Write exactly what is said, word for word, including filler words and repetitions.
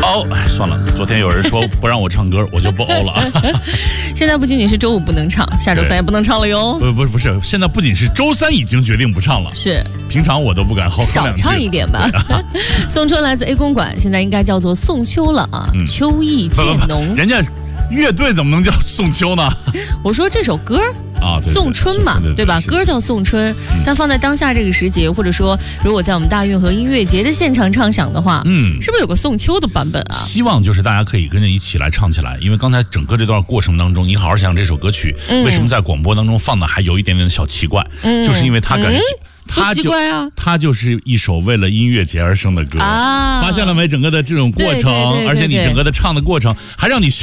欧。哎，算了，昨天有人说不让我唱歌，我就不欧了。 现在不仅仅是周五不能唱，下周三也不能唱了哟。 不不不是，现在不仅是周三已经决定不唱了， 是平常我都不敢吼少两句唱一点吧。宋春来自 A 公馆，现在应该叫做宋秋了啊。嗯、秋意渐浓， 人家乐队怎么能叫宋秋呢？ 我说这首歌啊，对对宋春嘛， 对, 对, 对吧？歌叫宋春，嗯、但放在当下这个时节，或者说如果在我们大运河音乐节的现场唱响的话，嗯，是不是有个宋秋的版本啊？ 希望就是大家可以跟着一起来唱起来，因为刚才整个这段过程当中，你好好想想这首歌曲、嗯、为什么在广播当中放的还有一点点的小奇怪，嗯、就是因为他感觉。嗯它就它就是一首为了音乐节而生的歌，啊、发现了没？整个的这种过程， 对对对对对， 而且你整个的唱的过程，还让你。